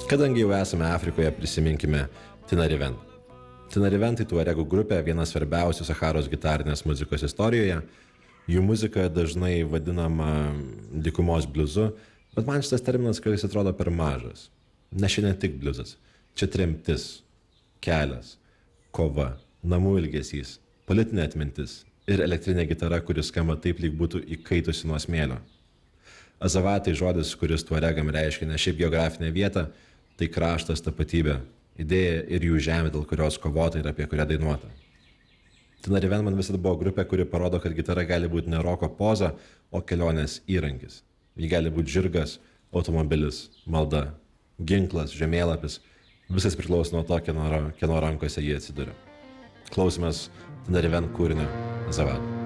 Kadangi jau esame Afrikoje, prisiminkime Tinariwen. Tinariwen tai tuaregų grupė, viena svarbiausių Saharos gitarinės muzikos istorijoje. Jų muzika dažnai vadinama dykumos bliuzu, bet man šitas terminas kartais atrodo per mažas. Nes čia ne tik bliuzas, čia tremtis, kelias, kova, namų ilgesys, politinė atmintis ir elektrinė gitara, kuris skamba taip, lyg būtų įkaitusi nuo smėlio. Azava tai žodis, kuris tuaregam reiškia ne šiaip geografinę vietą, tai kraštas, tapatybė, idėja ir jų žemė, dėl kurios kovota ir apie kurią dainuota. Tinariwen man visada buvo grupė, kuri parodo, kad gitara gali būti ne roko poza, o kelionės įrankis. Ji gali būti žirgas, automobilis, malda, ginklas, žemėlapis. Visas priklauso nuo to, kieno rankose jie atsiduria. Klausimės Tinariwen kūrinio Azava.